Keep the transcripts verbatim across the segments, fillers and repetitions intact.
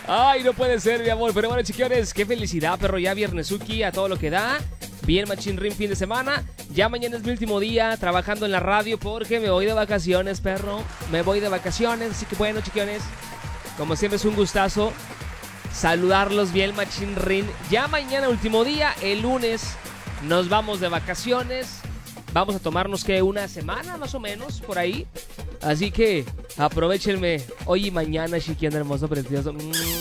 Ay, no puede ser, mi amor. Pero bueno, chiquiones, qué felicidad, perro. Ya viernesuki a todo lo que da. Bien Machín Rin fin de semana. Ya mañana es mi último día trabajando en la radio porque me voy de vacaciones, perro. Me voy de vacaciones, así que bueno, chiquiones, como siempre es un gustazo saludarlos. Bien Machín Rin. Ya mañana último día, el lunes nos vamos de vacaciones. Vamos a tomarnos que una semana más o menos por ahí. Así que aprovechenme hoy y mañana, chiquión hermoso, precioso.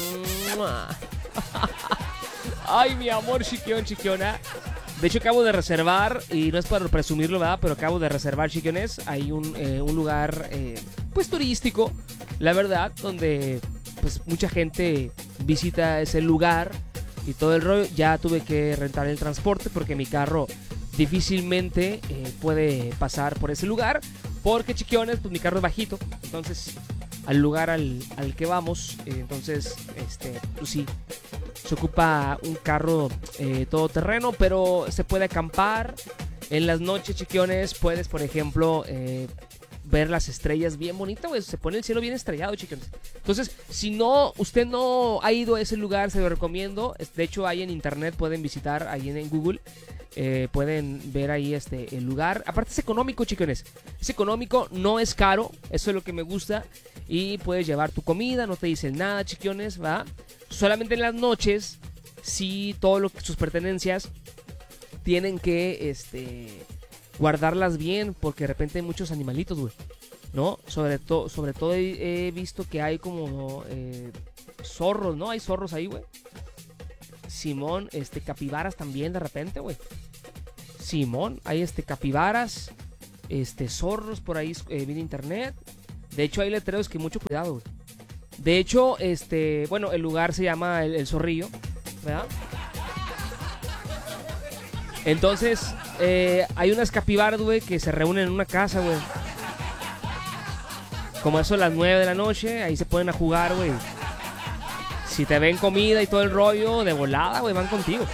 Ay, mi amor, chiquión, chiquiona. De hecho, acabo de reservar, y no es para presumirlo, ¿verdad? Pero acabo de reservar, chiquiones. Hay un, eh, un lugar, eh, pues, turístico, la verdad, donde, pues, mucha gente visita ese lugar y todo el rollo. Ya tuve que rentar el transporte porque mi carro difícilmente eh, puede pasar por ese lugar. Porque, chiquiones, pues, mi carro es bajito. Entonces, al lugar al, al que vamos, eh, entonces, este, pues sí, se ocupa un carro eh, todoterreno, pero se puede acampar. En las noches, chiquiones, puedes, por ejemplo, eh, ver las estrellas bien bonito, güey. Se pone el cielo bien estrellado, chiquiones. Entonces, si no, usted no ha ido a ese lugar, se lo recomiendo. De hecho, ahí en internet pueden visitar, ahí en, en Google. Eh, pueden ver ahí este el lugar. Aparte es económico, chiquiones. Es económico, no es caro. Eso es lo que me gusta. Y puedes llevar tu comida, no te dicen nada, chiquiones, ¿va? Solamente en las noches, sí, todo lo que sus pertenencias tienen que este guardarlas bien, porque de repente hay muchos animalitos, güey, ¿no? Sobre todo, sobre todo he, he visto que hay como eh, zorros, ¿no? Hay zorros ahí, güey. Simón, este, capibaras también de repente, güey. Simón, hay este capibaras, este, zorros por ahí, eh, vi en internet. De hecho, hay letreros que mucho cuidado, güey. De hecho, este, bueno, el lugar se llama El, el Zorrillo, ¿verdad? Entonces, eh, hay unas capibaras, güey, que se reúnen en una casa, güey. Como eso a las nueve de la noche, ahí se ponen a jugar, güey. Si te ven comida y todo el rollo, de volada, güey, van contigo.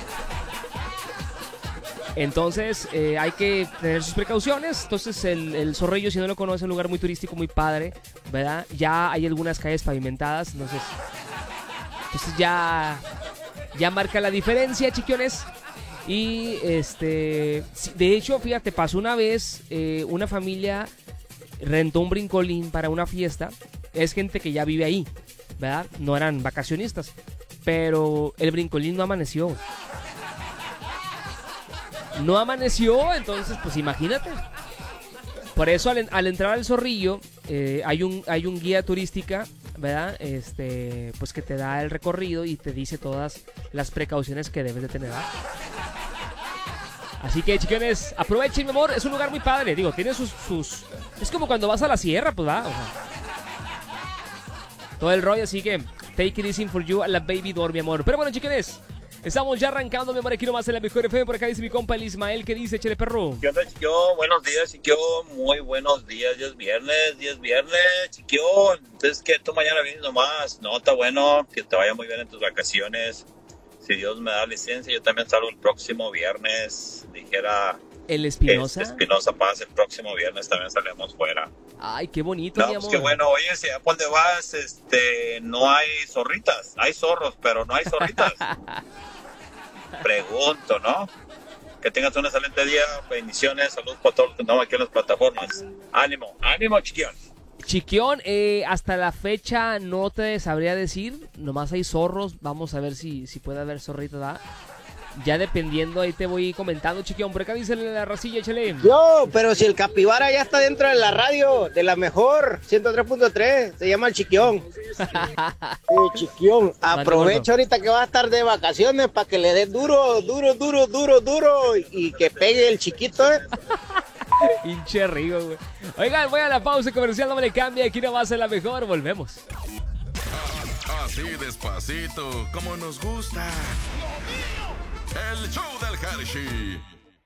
Entonces, eh, hay que tener sus precauciones. Entonces, el, el Zorrillo, si no lo conoce, es un lugar muy turístico, muy padre, ¿verdad? Ya hay algunas calles pavimentadas, entonces... Entonces ya... Ya marca la diferencia, chiquiones. Y, este... De hecho, fíjate, pasó una vez, eh, una familia rentó un brincolín para una fiesta. Es gente que ya vive ahí, ¿verdad? No eran vacacionistas. Pero el brincolín no amaneció. No amaneció, entonces, pues imagínate. Por eso al, al entrar al Zorrillo, eh, hay un hay un guía turística, ¿verdad? Este, pues que te da el recorrido y te dice todas las precauciones que debes de tener, ¿verdad? Así que, chiquiones, aprovechen, mi amor. Es un lugar muy padre, digo, tiene sus... sus... Es como cuando vas a la sierra, pues, ¿verdad? O sea, todo el rollo, así que take it easy for you a la baby door, mi amor. Pero bueno, chiquiones, estamos ya arrancando, mi amor, aquí nomás en la mejor F M. Por acá dice mi compa el Ismael, ¿qué dice, chele perro? ¿Qué onda, chiquio? Buenos días, chiquio. Muy buenos días. Ya es viernes, ya es viernes, chiquio. Entonces, ¿qué? ¿Tú mañana vienes nomás? No, está bueno. Que te vaya muy bien en tus vacaciones. Si Dios me da licencia, yo también salgo el próximo viernes. Dijera... ¿El Espinosa? Este, Espinosa Paz, el próximo viernes también salimos fuera. Ay, qué bonito, no, mi pues amor. Qué bueno. Oye, si a dónde vas, este, no hay zorritas. Hay zorros, pero no hay zorritas. Pregunto, ¿no? Que tengas un excelente día, bendiciones, salud para todos los que andamos aquí en las plataformas. Ánimo, ánimo, chiquión. Chiquión, eh, hasta la fecha no te sabría decir, nomás hay zorros, vamos a ver si, si puede haber zorritos, ¿verdad? Ya dependiendo, ahí te voy comentando, chiquión. Por acá dice la racilla, échale. Yo, pero si el capibara ya está dentro de la radio, de la mejor, ciento tres punto tres, se llama el Chiquión. Sí, Chiquión, aprovecha ahorita que va a estar de vacaciones para que le dé duro, duro, duro, duro, duro y que pegue el chiquito, ¿eh? Hinche Rigo, güey. Oigan, voy a la pausa comercial, no me le cambie, aquí no va a ser la mejor, volvemos. Así despacito, como nos gusta. El show del Hershey.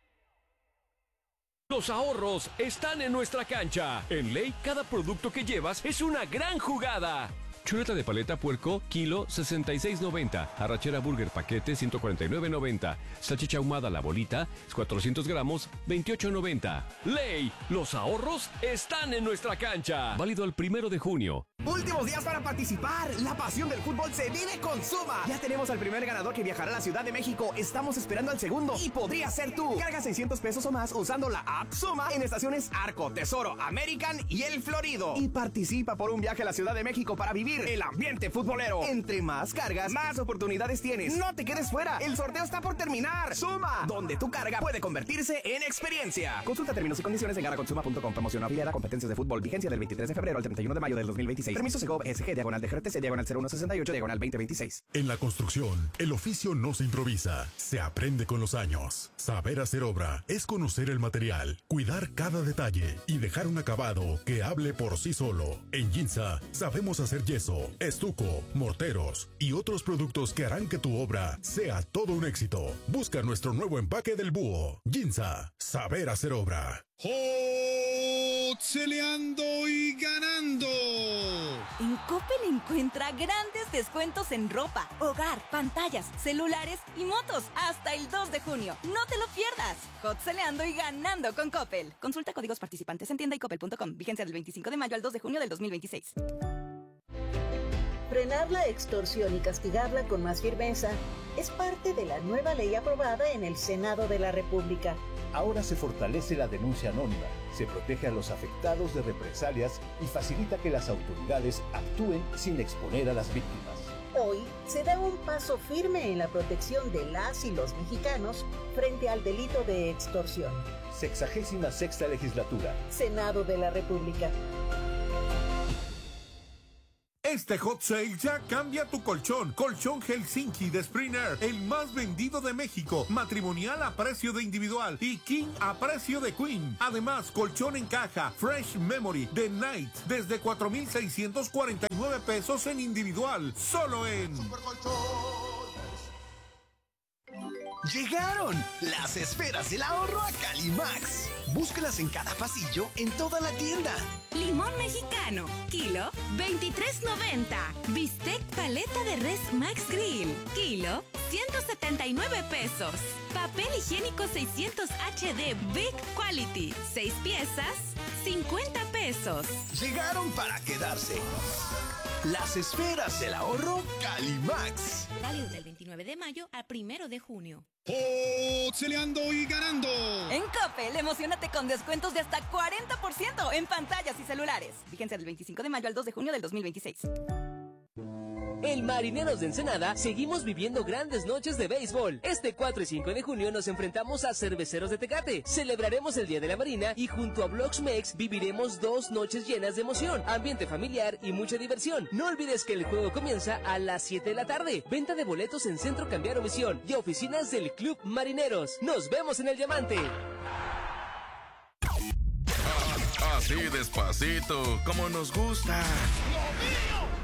Los ahorros están en nuestra cancha. En Ley, cada producto que llevas es una gran jugada. Chuleta de paleta puerco, kilo sesenta y seis noventa. Arrachera burger paquete ciento cuarenta y nueve noventa. Salchicha ahumada la bolita, cuatrocientos gramos, veintiocho noventa. Ley, los ahorros están en nuestra cancha. Válido el primero de junio. Últimos días para participar. La pasión del fútbol se vive con Suma. Ya tenemos al primer ganador que viajará a la Ciudad de México. Estamos esperando al segundo y podría ser tú. Carga seiscientos pesos o más usando la app Suma en estaciones Arco, Tesoro, American y El Florido. Y participa por un viaje a la Ciudad de México para vivir el ambiente futbolero. Entre más cargas, más oportunidades tienes. No te quedes fuera. El sorteo está por terminar. Suma, donde tu carga puede convertirse en experiencia. Consulta términos y condiciones en garraconsuma punto com. Promoción afiliada a competencias de fútbol. Vigencia del veintitrés de febrero al treinta y uno de mayo del dos mil veintiséis. Permiso Segov S G diagonal de G R T C diagonal cero uno sesenta y ocho diagonal veinte veintiséis. En la construcción, el oficio no se improvisa, se aprende con los años. Saber hacer obra es conocer el material, cuidar cada detalle y dejar un acabado que hable por sí solo. En Ginza sabemos hacer yeso, estuco, morteros y otros productos que harán que tu obra sea todo un éxito. Busca nuestro nuevo empaque del búho. Ginza, saber hacer obra. Celeando y ganando. En Coppel encuentra grandes descuentos en ropa, hogar, pantallas, celulares y motos hasta el dos de junio. No te lo pierdas. Celeando y ganando con Coppel. Consulta códigos participantes en tienda y coppel punto com. Vigencia del veinticinco de mayo al dos de junio del dos mil veintiséis. Frenar la extorsión y castigarla con más firmeza es parte de la nueva ley aprobada en el Senado de la República. Ahora se fortalece la denuncia anónima, se protege a los afectados de represalias y facilita que las autoridades actúen sin exponer a las víctimas. Hoy se da un paso firme en la protección de las y los mexicanos frente al delito de extorsión. Sexagésima sexta legislatura. Senado de la República. Este hot sale ya cambia tu colchón. Colchón Helsinki de Springer, el más vendido de México. Matrimonial a precio de individual y King a precio de Queen. Además, colchón en caja Fresh Memory de Night desde cuatro mil seiscientos cuarenta y nueve pesos en individual. Solo en ¡Llegaron! Las esferas del ahorro a Calimax. Búscalas en cada pasillo en toda la tienda. Limón mexicano, kilo veintitrés noventa. Bistec paleta de res Max Grill, kilo ciento setenta y nueve pesos. Papel higiénico seiscientos H D Big Quality, seis piezas, cincuenta pesos. Llegaron para quedarse. Las esferas del ahorro Calimax. Válido del veintinueve de mayo al primero de junio. Celeando y ganando. En Coppel, emocionate con descuentos de hasta cuarenta por ciento en pantallas y celulares. Vigencia del veinticinco de mayo al dos de junio del dos mil veintiséis. En Marineros de Ensenada seguimos viviendo grandes noches de béisbol. Este cuatro y cinco de junio nos enfrentamos a Cerveceros de Tecate. Celebraremos el Día de la Marina y junto a Blox Mex viviremos dos noches llenas de emoción, ambiente familiar y mucha diversión. No olvides que el juego comienza a las siete de la tarde. Venta de boletos en Centro Cambiar o Misión y oficinas del Club Marineros. Nos vemos en el Diamante. Así despacito, como nos gusta. ¡Lo mío!